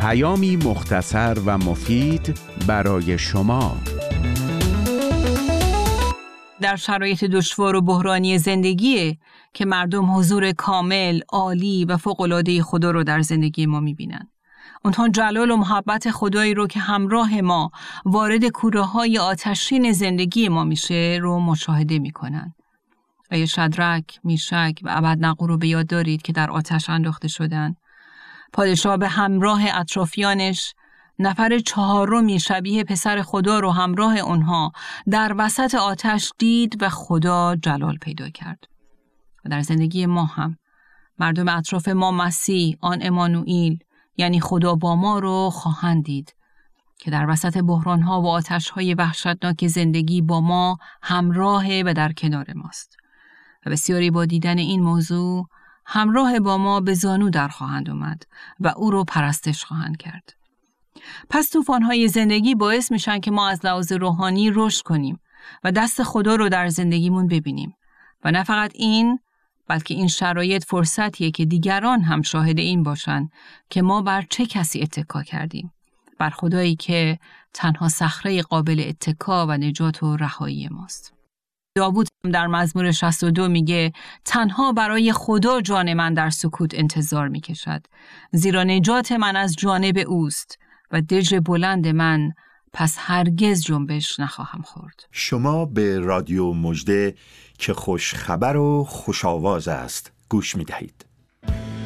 پیامی مختصر و مفید برای شما. در شرایط دشوار و بحرانی زندگی که مردم حضور کامل، عالی و فوق‌العاده خدا رو در زندگی ما می‌بینن. اونها جلال و محبت خدایی رو که همراه ما وارد کوره‌های آتشین زندگی ما میشه رو مشاهده می‌کنن. آیا شدرک، میشک و ابدنغو رو به یاد دارید که در آتش انداخته شدن؟ پادشاه به همراه اطرافیانش نفر چهارمی شبیه پسر خدا رو همراه اونها در وسط آتش دید و خدا جلال پیدا کرد. و در زندگی ما هم مردم اطراف ما مسیح، آن امانوئیل، یعنی خدا با ما رو خواهند دید که در وسط بحران‌ها و آتش‌های وحشتناک زندگی با ما همراه و در کنار ماست. و بسیاری با دیدن این موضوع همراه با ما به زانو در خواهند اومد و او رو پرستش خواهند کرد. پس طوفان‌های زندگی باعث میشن که ما از لحاظ روحانی رشد کنیم و دست خدا رو در زندگیمون ببینیم. و نه فقط این، بلکه این شرایط فرصتیه که دیگران هم شاهد این باشن که ما بر چه کسی اتکا کردیم. بر خدایی که تنها صخره قابل اتکا و نجات و رهایی ماست. داوود در مزمور 62 میگه تنها برای خدا جان من در سکوت انتظار میکشد، زیرا نجات من از جانب اوست و دژ بلند من پس هرگز جنبش نخواهم خورد. شما به رادیو مژده که خوش خبر و خوش آواز است گوش میدهید.